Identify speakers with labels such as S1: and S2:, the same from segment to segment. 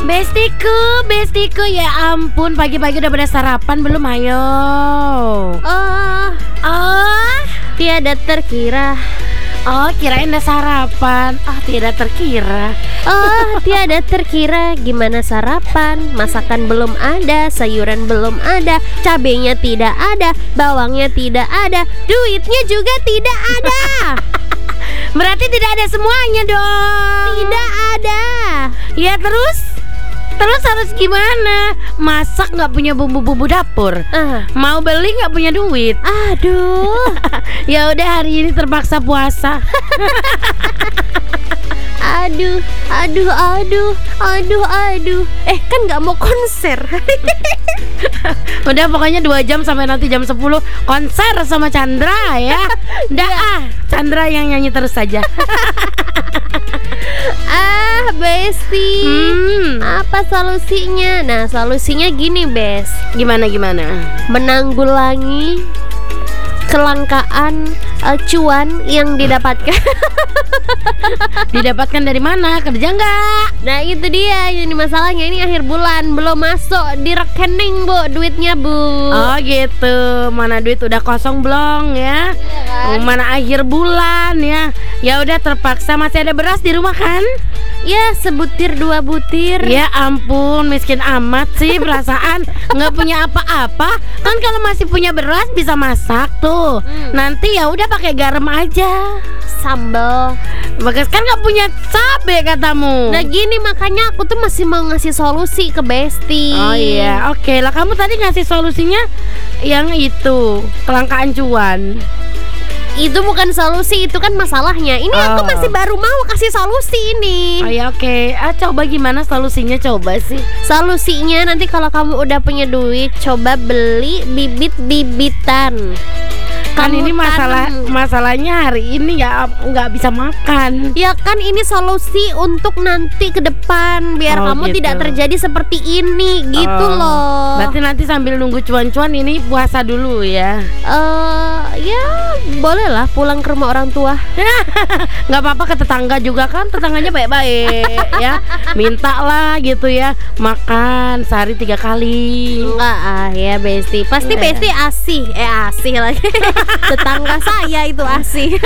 S1: Bestiku, ya ampun, pagi-pagi udah pada sarapan belum? Ayo.
S2: Oh, tiada terkira.
S1: Oh, kirain udah sarapan. Oh, tidak terkira.
S2: Oh, tiada terkira. Gimana sarapan? Masakan belum ada, sayuran belum ada, cabenya tidak ada, bawangnya tidak ada, duitnya juga tidak ada.
S1: Berarti tidak ada semuanya dong.
S2: Tidak ada.
S1: Ya terus harus gimana? Masak nggak punya bumbu-bumbu dapur, mau beli nggak punya duit.
S2: Aduh.
S1: Ya udah, hari ini terpaksa puasa.
S2: Aduh. Kan nggak mau konser.
S1: Udah pokoknya 2 jam sampai nanti jam 10 konser sama Chandra ya. Udah Chandra yang nyanyi terus saja.
S2: Besti, apa solusinya? Nah, solusinya gini, Bes.
S1: Gimana?
S2: Menanggulangi kelangkaan cuan yang didapatkan.
S1: Didapatkan dari mana? Kerja nggak?
S2: Nah itu dia, ini masalahnya, ini akhir bulan belum masuk di rekening, Bu, duitnya, Bu.
S1: Oh gitu, mana duit udah kosong belum ya?
S2: Iya kan?
S1: Mana akhir bulan ya? Ya udah, terpaksa. Masih ada beras di rumah kan?
S2: Ya, sebutir 2 butir.
S1: Ya ampun, miskin amat sih perasaan. Nggak punya apa-apa. Kan kalau masih punya beras bisa masak tuh. Nanti ya udah pakai garam aja,
S2: Sambel.
S1: Bagas kan nggak punya cabe katamu.
S2: Nah gini, makanya aku tuh masih mau ngasih solusi ke Besti.
S1: Oh iya, oke lah. Kamu tadi ngasih solusinya yang itu, kelangkaan cuan.
S2: Itu bukan solusi, itu kan masalahnya. Ini aku masih baru mau kasih solusi ini.
S1: Oh ya, oke. Coba gimana solusinya, coba sih.
S2: Solusinya nanti kalau kamu udah punya duit, coba beli bibit-bibitan.
S1: Kan
S2: Kamu
S1: ini masalahnya hari ini ya nggak bisa makan.
S2: Ya kan, ini solusi untuk nanti ke depan, biar kamu
S1: gitu.
S2: tidak terjadi seperti ini gitu loh.
S1: Berarti nanti sambil nunggu cuan-cuan ini puasa dulu ya.
S2: Ya boleh lah pulang ke rumah orang tua.
S1: Nggak apa-apa, ke tetangga juga kan, tetangganya baik-baik ya. Minta lah gitu ya, makan sehari 3 kali.
S2: Enggak ya Besti, pasti Besti asih lagi. Tetangga saya itu asih.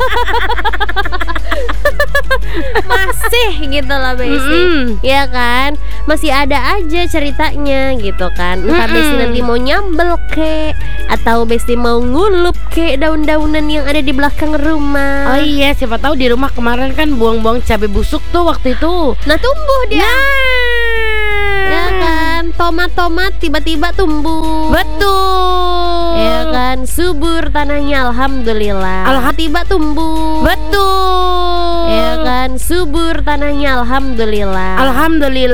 S2: Masih gitu lah Besti. Ya kan, masih ada aja ceritanya gitu kan. Entah Besti nanti mau nyambel kek, atau Besti mau ngulup kek daun-daunan yang ada di belakang rumah.
S1: Oh iya, siapa tahu di rumah kemarin kan buang-buang cabai busuk tuh waktu itu.
S2: Nah tumbuh dia. Ya kan, tomat-tomat tiba-tiba tumbuh.
S1: Betul.
S2: Ya kan, subur tanahnya, alhamdulillah. Tiba tumbuh.
S1: Betul.
S2: Ya kan, subur tanahnya, alhamdulillah.
S1: Alhamdulillah.